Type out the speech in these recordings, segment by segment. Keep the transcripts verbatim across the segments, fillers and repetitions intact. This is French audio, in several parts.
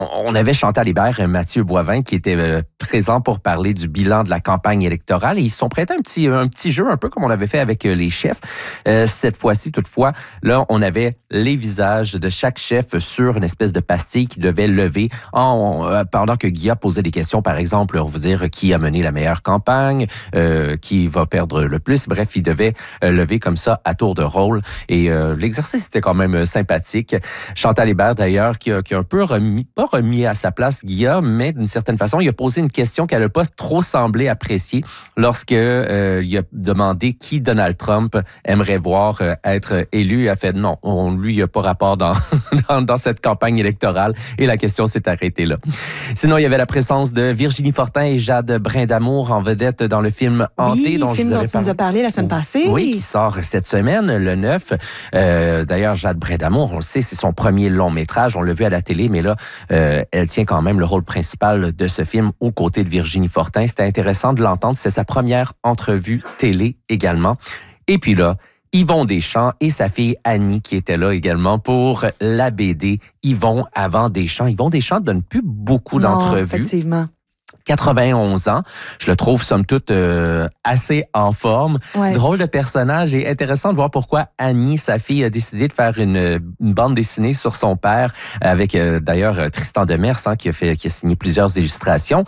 on avait Chantal Hébert et Mathieu Boivin qui étaient euh, présents pour parler du bilan de la campagne électorale et ils se sont prêtés un petit, un petit jeu, un peu comme on avait fait avec euh, les chefs. Euh, cette fois-ci, toutefois, là, on avait les visages de chaque chef sur une espèce de pastille qui devait lever en, euh, pendant que Guilla posait des questions, par exemple, on veut dire qui a mené la meilleure campagne, euh, qui va perdre le plus. Bref, il devait euh, lever comme ça à tour de rôle et euh, l'exercice était quand même sympathique. Chantal Hébert, d'ailleurs, qui a, qui a un peu remis, pas remis à sa place Guilla, mais d'une certaine façon, il a posé une question qu'elle n'a pas trop semblé apprécier lorsque euh, il a demandé qui Donald Trump aimerait voir euh, être élu. Il a fait non, on, lui, il n'a pas rapport dans, dans, dans cette campagne électorale et la question s'est arrêtée là. Sinon, il y avait la présence de Virginie Fortin et Jade Brindamour en vedette dans le film Hanté. Oui, dont le film je vous dont tu nous as parlé la semaine passée. Oui, qui sort cette semaine, le neuf. Euh, d'ailleurs, Jade Brindamour, on le sait, c'est son premier long métrage. On l'a vu à la télé, mais là, euh, elle tient quand même le rôle principal de ce film aux côtés de Virginie Fortin. C'était intéressant de l'entendre. C'est sa première entrevue télé également. Et puis là, Yvon Deschamps et sa fille Annie qui étaient là également pour la B D Yvon avant Deschamps. Yvon Deschamps ne donne plus beaucoup Non, d'entrevues. Effectivement. quatre-vingt-onze ans. Je le trouve, somme toute, euh, assez en forme. Ouais. Drôle de personnage et intéressant de voir pourquoi Annie, sa fille, a décidé de faire une, une bande dessinée sur son père avec, euh, d'ailleurs, Tristan Demers, hein, qui a fait, qui a signé plusieurs illustrations.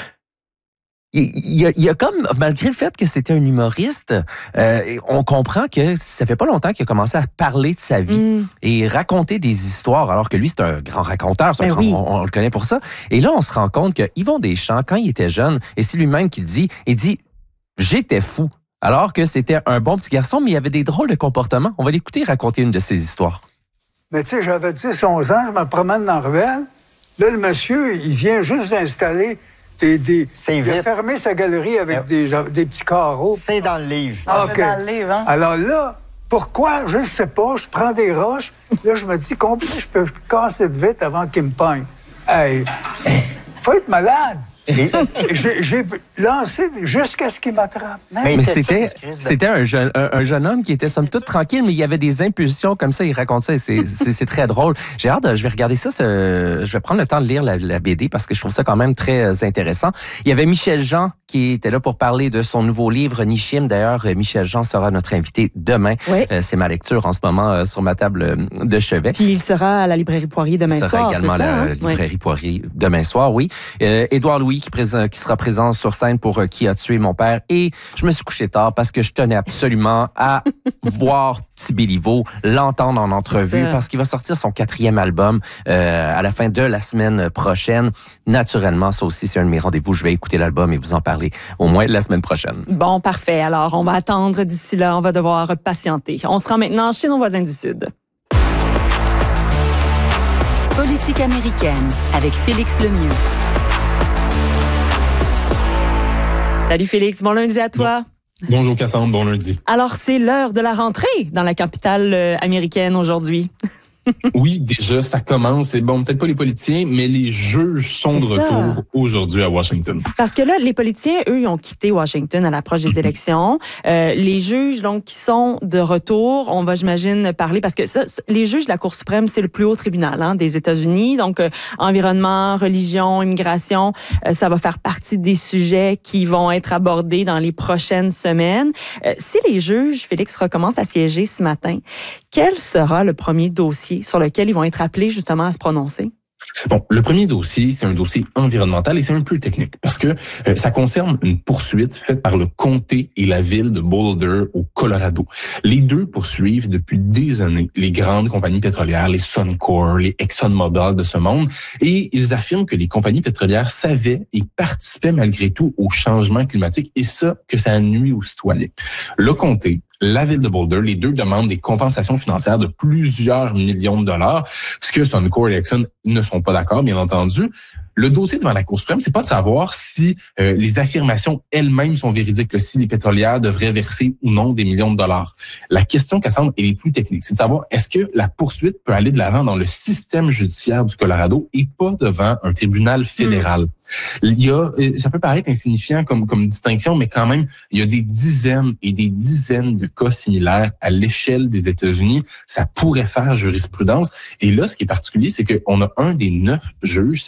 Il y, a, il y a comme, malgré le fait que c'était un humoriste, euh, on comprend que ça fait pas longtemps qu'il a commencé à parler de sa vie mm. et raconter des histoires, alors que lui, c'est un grand raconteur, c'est un ben grand, oui. on, on le connaît pour ça. Et là, on se rend compte que Yvon Deschamps, quand il était jeune, et c'est lui-même qui le dit, il dit « J'étais fou ». Alors que c'était un bon petit garçon, mais il avait des drôles de comportements. On va l'écouter raconter une de ses histoires. Mais tu sais, j'avais dix, onze ans, je me promène dans la ruelle. Là, le monsieur, il vient juste d'installer... Des, des, il a fermé sa galerie avec euh, des, des petits carreaux. C'est dans le livre. Ah, okay. C'est dans le livre, hein? Alors là, pourquoi? Je ne sais pas. Je prends des roches. Là, je me dis, combien je peux casser de vite avant qu'il me pogne? Hey, faut être malade. Et j'ai, j'ai lancé jusqu'à ce qu'il m'attrape. Mais, mais c'était, c'était un, jeune, un, un jeune homme qui était somme toute tranquille, mais il y avait des impulsions comme ça, il raconte ça et c'est, c'est, c'est très drôle. J'ai hâte de, je vais regarder ça, ce, je vais prendre le temps de lire la, la B D parce que je trouve ça quand même très intéressant. Il y avait Michel Jean qui était là pour parler de son nouveau livre, Nishim. D'ailleurs, Michel Jean sera notre invité demain. Oui. Euh, c'est ma lecture en ce moment euh, sur ma table de chevet. Puis il sera à la librairie Poirier demain soir, Il sera également c'est ça, à la hein? librairie oui. Poirier demain soir, oui. Euh, Édouard Louis qui, présent, qui sera présent sur scène pour euh, Qui a tué mon père. Et je me suis couché tard parce que je tenais absolument à voir Petit Béliveau, l'entendre en entrevue parce qu'il va sortir son quatrième album euh, à la fin de la semaine prochaine. Naturellement, ça aussi, c'est un de mes rendez-vous. Je vais écouter l'album et vous en parler au moins la semaine prochaine. Bon, parfait. Alors, on va attendre d'ici là. On va devoir patienter. On se rend maintenant chez nos voisins du Sud. Politique américaine avec Félix Lemieux. Salut Félix, bon lundi à toi. Bon. Bonjour Cassandre, bon lundi. Alors, c'est l'heure de la rentrée dans la capitale euh, américaine aujourd'hui. Oui, déjà, ça commence. C'est bon, peut-être pas les politiciens, mais les juges sont de retour aujourd'hui à Washington. Parce que là, les politiciens, eux, ils ont quitté Washington à l'approche des élections. Euh, les juges, donc, qui sont de retour, on va, j'imagine, parler, parce que ça, les juges de la Cour suprême, c'est le plus haut tribunal hein, des États-Unis. Donc, euh, environnement, religion, immigration, euh, ça va faire partie des sujets qui vont être abordés dans les prochaines semaines. Euh, si les juges, Félix, recommencent à siéger ce matin, quel sera le premier dossier sur lequel ils vont être appelés justement à se prononcer? Bon, le premier dossier, c'est un dossier environnemental et c'est un peu technique parce que euh, ça concerne une poursuite faite par le comté et la ville de Boulder au Colorado. Les deux poursuivent depuis des années les grandes compagnies pétrolières, les Suncor, les ExxonMobil de ce monde, et ils affirment que les compagnies pétrolières savaient et participaient malgré tout au changement climatique et ça, que ça nuit aux citoyens. Le comté, la ville de Boulder, les deux demandent des compensations financières de plusieurs millions de dollars, ce que Suncor et Exxon ne sont pas d'accord, bien entendu. Le dossier devant la Cour suprême, c'est pas de savoir si euh, les affirmations elles-mêmes sont véridiques, là, si les pétrolières devraient verser ou non des millions de dollars. La question, Cassandre, elle est plus technique. C'est de savoir est-ce que la poursuite peut aller de l'avant dans le système judiciaire du Colorado et pas devant un tribunal fédéral. Mmh. Il y a, ça peut paraître insignifiant comme, comme distinction, mais quand même, il y a des dizaines et des dizaines de cas similaires à l'échelle des États-Unis. Ça pourrait faire jurisprudence. Et là, ce qui est particulier, c'est qu'on a un des neuf juges